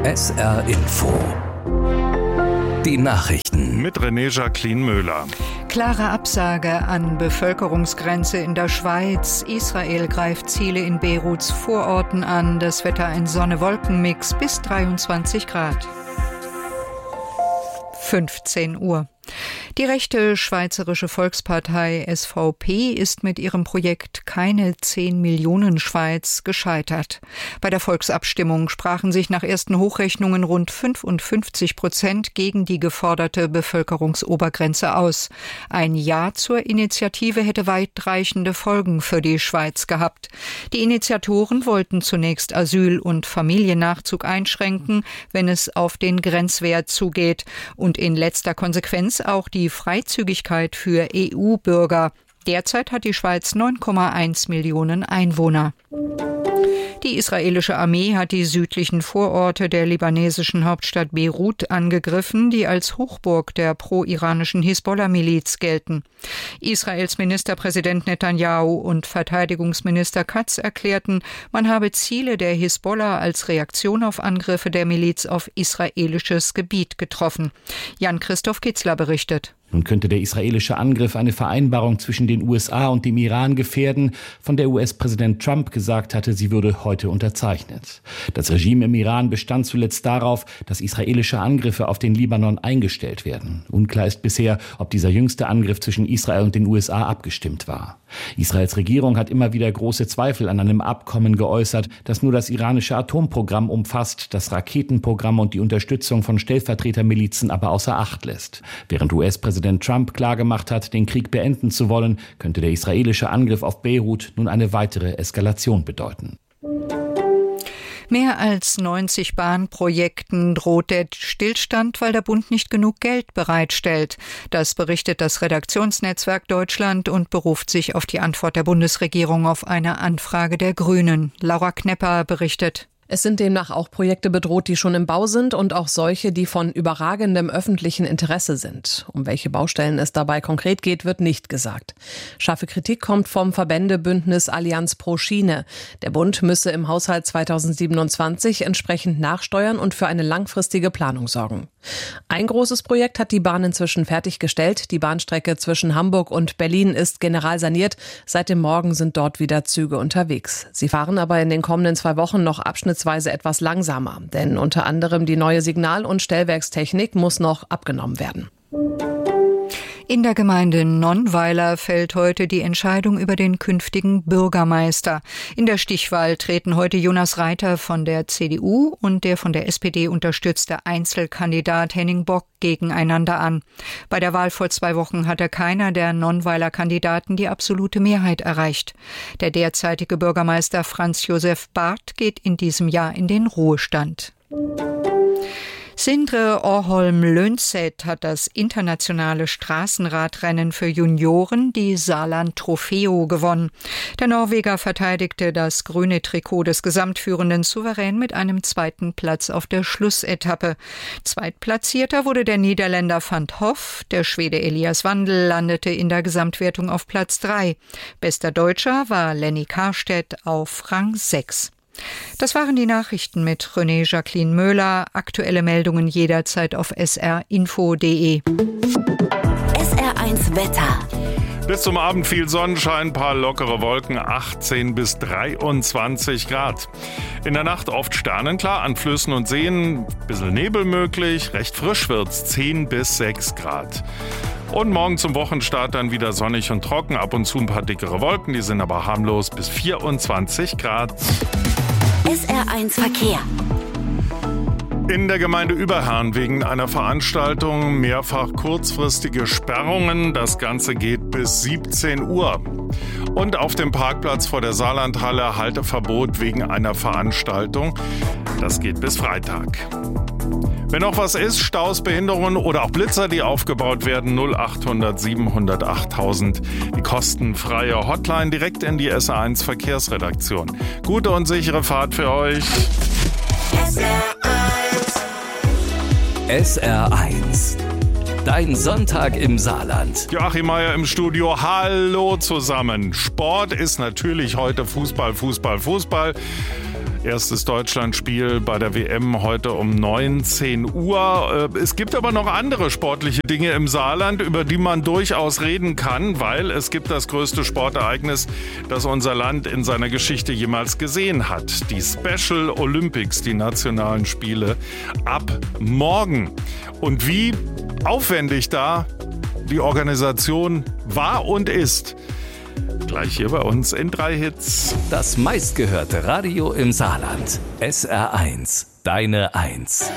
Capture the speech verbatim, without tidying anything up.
S R Info. Die Nachrichten. Mit René Jacqueline Möhler. Klare Absage an Bevölkerungsgrenze in der Schweiz. Israel greift Ziele in Beiruts Vororten an. Das Wetter ein Sonne-Wolken-Mix bis dreiundzwanzig Grad. fünfzehn Uhr. Die rechte Schweizerische Volkspartei S V P ist mit ihrem Projekt Keine zehn Millionen Schweiz gescheitert. Bei der Volksabstimmung sprachen sich nach ersten Hochrechnungen rund fünfundfünfzig Prozent gegen die geforderte Bevölkerungsobergrenze aus. Ein Ja zur Initiative hätte weitreichende Folgen für die Schweiz gehabt. Die Initiatoren wollten zunächst Asyl- und Familiennachzug einschränken, wenn es auf den Grenzwert zugeht, und in letzter Konsequenz auch die Freizügigkeit für E U-Bürger. Derzeit hat die Schweiz neun Komma eins Millionen Einwohner. Die israelische Armee hat die südlichen Vororte der libanesischen Hauptstadt Beirut angegriffen, die als Hochburg der pro-iranischen Hisbollah-Miliz gelten. Israels Ministerpräsident Netanyahu und Verteidigungsminister Katz erklärten, man habe Ziele der Hisbollah als Reaktion auf Angriffe der Miliz auf israelisches Gebiet getroffen. Jan-Christoph Kitzler berichtet. Nun könnte der israelische Angriff eine Vereinbarung zwischen den U S A und dem Iran gefährden, von der U S-Präsident Trump gesagt hatte, sie würde heute unterzeichnet. Das Regime im Iran bestand zuletzt darauf, dass israelische Angriffe auf den Libanon eingestellt werden. Unklar ist bisher, ob dieser jüngste Angriff zwischen Israel und den U S A abgestimmt war. Israels Regierung hat immer wieder große Zweifel an einem Abkommen geäußert, das nur das iranische Atomprogramm umfasst, das Raketenprogramm und die Unterstützung von Stellvertretermilizen aber außer Acht lässt. Während U S-Präsident Trump klargemacht hat, den Krieg beenden zu wollen, könnte der israelische Angriff auf Beirut nun eine weitere Eskalation bedeuten. Mehr als neunzig Bahnprojekten droht der Stillstand, weil der Bund nicht genug Geld bereitstellt. Das berichtet das Redaktionsnetzwerk Deutschland und beruft sich auf die Antwort der Bundesregierung auf eine Anfrage der Grünen. Laura Knepper berichtet. Es sind demnach auch Projekte bedroht, die schon im Bau sind, und auch solche, die von überragendem öffentlichen Interesse sind. Um welche Baustellen es dabei konkret geht, wird nicht gesagt. Scharfe Kritik kommt vom Verbändebündnis Allianz pro Schiene. Der Bund müsse im Haushalt zweitausendsiebenundzwanzig entsprechend nachsteuern und für eine langfristige Planung sorgen. Ein großes Projekt hat die Bahn inzwischen fertiggestellt. Die Bahnstrecke zwischen Hamburg und Berlin ist generalsaniert. Seit dem Morgen sind dort wieder Züge unterwegs. Sie fahren aber in den kommenden zwei Wochen noch abschnittsweise etwas langsamer, denn unter anderem die neue Signal- und Stellwerkstechnik muss noch abgenommen werden. In der Gemeinde Nonnweiler fällt heute die Entscheidung über den künftigen Bürgermeister. In der Stichwahl treten heute Jonas Reiter von der C D U und der von der S P D unterstützte Einzelkandidat Henning Bock gegeneinander an. Bei der Wahl vor zwei Wochen hatte keiner der Nonnweiler Kandidaten die absolute Mehrheit erreicht. Der derzeitige Bürgermeister Franz Josef Barth geht in diesem Jahr in den Ruhestand. Sindre Orholm-Lönseth hat das internationale Straßenradrennen für Junioren, die Saarland Trofeo, gewonnen. Der Norweger verteidigte das grüne Trikot des Gesamtführenden souverän mit einem zweiten Platz auf der Schlussetappe. Zweitplatzierter wurde der Niederländer Van 't Hoff. Der Schwede Elias Wandel landete in der Gesamtwertung auf Platz drei. Bester Deutscher war Lenny Karstedt auf Rang sechs. Das waren die Nachrichten mit René Jacqueline Möhler. Aktuelle Meldungen jederzeit auf s r info punkt d e. S R eins Wetter. Bis zum Abend viel Sonnenschein, paar lockere Wolken, achtzehn bis dreiundzwanzig Grad. In der Nacht oft sternenklar, an Flüssen und Seen ein bisschen Nebel möglich, recht frisch wird's, zehn bis sechs Grad. Und morgen zum Wochenstart dann wieder sonnig und trocken, ab und zu ein paar dickere Wolken, die sind aber harmlos, bis vierundzwanzig Grad. S R eins Verkehr. In der Gemeinde Überherrn wegen einer Veranstaltung mehrfach kurzfristige Sperrungen. Das Ganze geht bis siebzehn Uhr. Und auf dem Parkplatz vor der Saarlandhalle Halteverbot wegen einer Veranstaltung. Das geht bis Freitag. Wenn noch was ist, Staus, Behinderungen oder auch Blitzer, die aufgebaut werden, null acht hundert siebenhundert achttausend. Die kostenfreie Hotline direkt in die S R eins Verkehrsredaktion. Gute und sichere Fahrt für euch. S R eins. S R eins. Dein Sonntag im Saarland. Joachim Meier im Studio. Hallo zusammen. Sport ist natürlich heute Fußball, Fußball, Fußball. Erstes Deutschlandspiel bei der W M heute um neunzehn Uhr. Es gibt aber noch andere sportliche Dinge im Saarland, über die man durchaus reden kann, weil es gibt das größte Sportereignis, das unser Land in seiner Geschichte jemals gesehen hat. Die Special Olympics, die nationalen Spiele, ab morgen. Und wie aufwendig da die Organisation war und ist, gleich hier bei uns in drei Hits. Das meistgehörte Radio im Saarland. S R eins, deine Eins.